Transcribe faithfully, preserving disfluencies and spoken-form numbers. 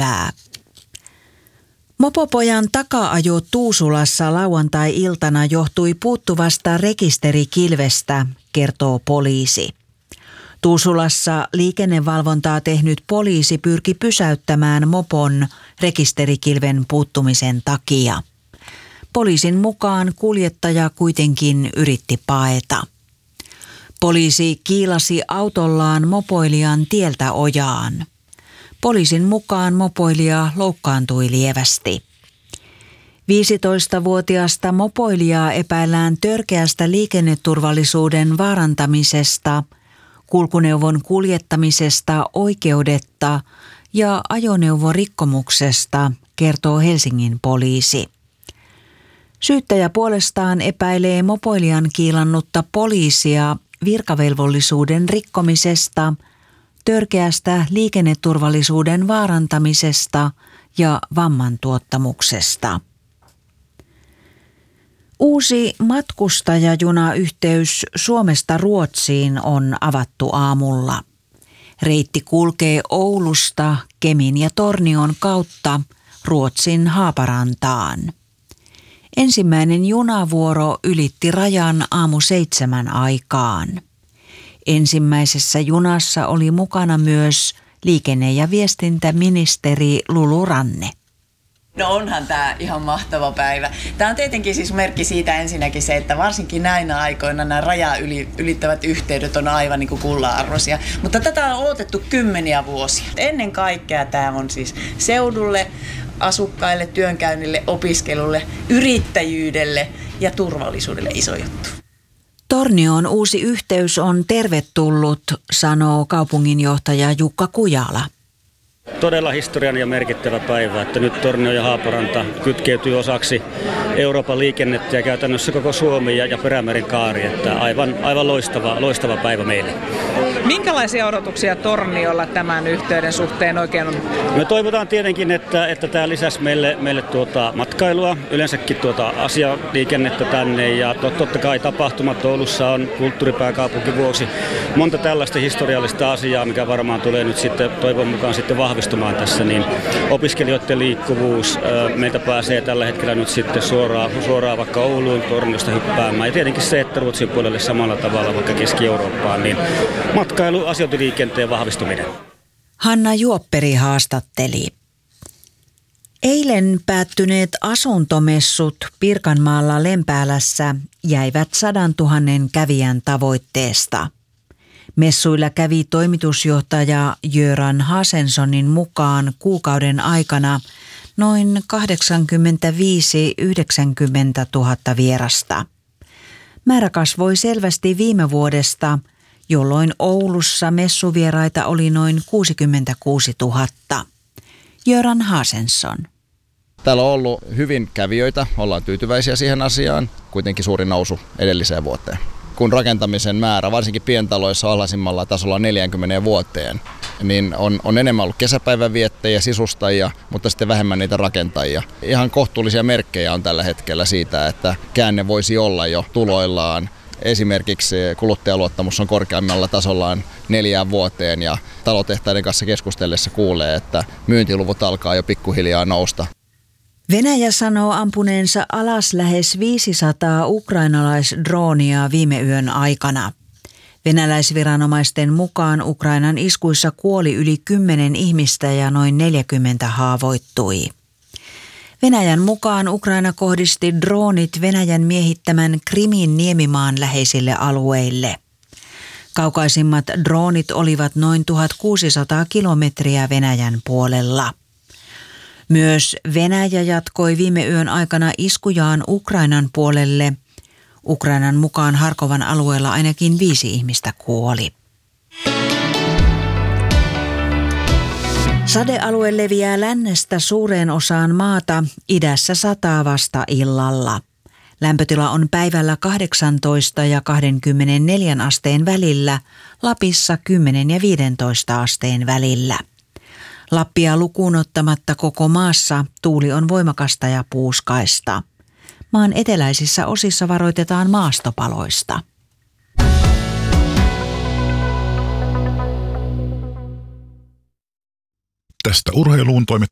tylsää. Mopopojan taka-ajo Tuusulassa lauantai-iltana johtui puuttuvasta rekisterikilvestä, kertoo poliisi. Tuusulassa liikennevalvontaa tehnyt poliisi pyrki pysäyttämään mopon rekisterikilven puuttumisen takia. Poliisin mukaan kuljettaja kuitenkin yritti paeta. Poliisi kiilasi autollaan mopoilijan tieltä ojaan. Poliisin mukaan mopoilija loukkaantui lievästi. viisitoistavuotiaasta mopoilijaa epäillään törkeästä liikenneturvallisuuden vaarantamisesta, kulkuneuvon kuljettamisesta oikeudetta ja ajoneuvorikkomuksesta, kertoo Helsingin poliisi. Syyttäjä puolestaan epäilee mopoilijan kiilannutta poliisia virkavelvollisuuden rikkomisesta, törkeästä liikenneturvallisuuden vaarantamisesta ja vammantuottamuksesta. Uusi matkustajajunayhteys Suomesta Ruotsiin on avattu aamulla. Reitti kulkee Oulusta Kemin ja Tornion kautta Ruotsin Haaparantaan. Ensimmäinen junavuoro ylitti rajan aamu seitsemän aikaan. Ensimmäisessä junassa oli mukana myös liikenne- ja viestintäministeri Lulu Ranne. No onhan tämä ihan mahtava päivä. Tämä on tietenkin siis merkki siitä ensinnäkin se, että varsinkin näinä aikoina nämä rajaa yli, ylittävät yhteydet on aivan niin kuin kullanarvoisia. Mutta tätä on odotettu kymmeniä vuosia. Ennen kaikkea tämä on siis seudulle, asukkaille, työnkäynnille, opiskelulle, yrittäjyydelle ja turvallisuudelle iso juttu. Tornioon uusi yhteys on tervetullut, sanoo kaupunginjohtaja Jukka Kujala. Todella historiallinen ja merkittävä päivä, että nyt Tornio ja Haaparanta kytkeytyy osaksi Euroopan liikennettä ja käytännössä koko Suomi ja, ja Perämeren kaari, että aivan, aivan loistava, loistava päivä meille. Minkälaisia odotuksia Torniolla tämän yhteyden suhteen oikein on? Me toivotaan tietenkin, että, että tämä lisäsi meille, meille tuota matkailua, yleensäkin tuota asialiikennettä tänne ja tot, totta kai tapahtumat Oulussa on kulttuuripääkaupunki vuoksi monta tällaista historiallista asiaa, mikä varmaan tulee nyt sitten toivon mukaan sitten vahvistumaan tässä, niin opiskelijoiden liikkuvuus, meiltä pääsee tällä hetkellä nyt sitten suoraan, suoraan vaikka Ouluun Torniosta hyppäämään ja tietenkin se, että Ruotsin puolelle samalla tavalla vaikka Keski-Eurooppaan, niin matkailu, asiointiliikenteen vahvistuminen. Hanna Juopperi haastatteli. Eilen päättyneet asuntomessut Pirkanmaalla Lempäälässä jäivät sadantuhannen kävijän tavoitteesta. Messuilla kävi toimitusjohtaja Göran Hasensonin mukaan kuukauden aikana noin kahdeksankymmentäviisi yhdeksänkymmentä tuhatta vierasta. Määrä kasvoi selvästi viime vuodesta, jolloin Oulussa messuvieraita oli noin kuusikymmentäkuusi tuhatta. Göran Hasensson. Täällä on ollut hyvin kävijöitä, ollaan tyytyväisiä siihen asiaan, kuitenkin suuri nousu edelliseen vuoteen. Kun rakentamisen määrä, varsinkin pientaloissa alhaisimmalla tasolla neljäänkymmeneen vuoteen, niin on, on enemmän ollut kesäpäivän viettäjiä, sisustajia, mutta sitten vähemmän niitä rakentajia. Ihan kohtuullisia merkkejä on tällä hetkellä siitä, että käänne voisi olla jo tuloillaan. Esimerkiksi kuluttajaluottamus on korkeammalla tasollaan neljään vuoteen ja talotehtaiden kanssa keskustellessa kuulee, että myyntiluvut alkaa jo pikkuhiljaa nousta. Venäjä sanoo ampuneensa alas lähes viisisataa ukrainalaisdroonia viime yön aikana. Venäläisviranomaisten mukaan Ukrainan iskuissa kuoli yli kymmenen ihmistä ja noin neljäkymmentä haavoittui. Venäjän mukaan Ukraina kohdisti droonit Venäjän miehittämän Krimin niemimaan läheisille alueille. Kaukaisimmat droonit olivat noin tuhatkuusisataa kilometriä Venäjän puolella. Myös Venäjä jatkoi viime yön aikana iskujaan Ukrainan puolelle. Ukrainan mukaan Harkovan alueella ainakin viisi ihmistä kuoli. Sadealue leviää lännestä suureen osaan maata, idässä sataa vasta illalla. Lämpötila on päivällä kahdeksantoista ja kaksikymmentäneljä asteen välillä, Lapissa kymmenen ja viisitoista asteen välillä. Lappia lukuun ottamatta koko maassa tuuli on voimakasta ja puuskaista. Maan eteläisissä osissa varoitetaan maastopaloista. Tästä urheiluun toimittaa